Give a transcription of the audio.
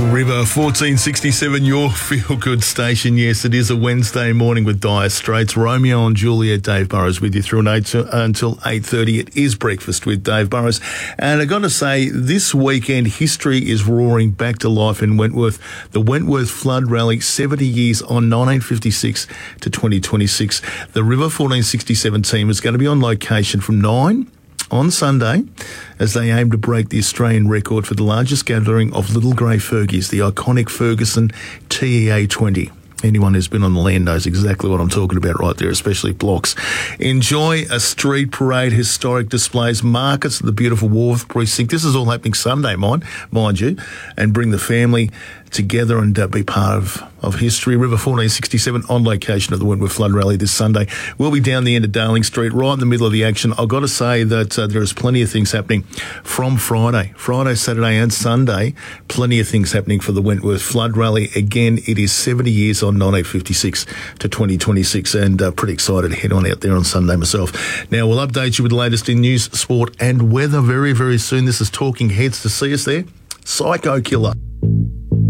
River 1467, your feel-good station. Yes, it is a Wednesday morning with Dire Straits. Romeo and Juliet, Dave Burrows with you through until 8:30. It is Breakfast with Dave Burrows. And I've got to say, this weekend, history is roaring back to life in Wentworth. The Wentworth Flood Rally, 70 years on 1956 to 2026. The River 1467 team is going to be on location from 9 on Sunday as they aim to break the Australian record for the largest gathering of little grey Fergies, the iconic Ferguson TEA 20. Anyone who's been on the land knows exactly what I'm talking about right there, especially blocks. Enjoy a street parade, historic displays, markets at the beautiful Wharf Precinct. This is all happening Sunday, mind you, and bring the family together and be part of history. River 1467 on location at the Wentworth Flood Rally this Sunday. We'll be down the end of Darling Street, right in the middle of the action. I've got to say that there is plenty of things happening from Friday, Saturday and Sunday. Plenty of things happening for the Wentworth Flood Rally. Again, it is 70 years on 1956 to 2026, and pretty excited to head on out there on Sunday myself. Now, we'll update you with the latest in news, sport and weather very, very soon. This is Talking Heads. To see us there, Psycho Killer.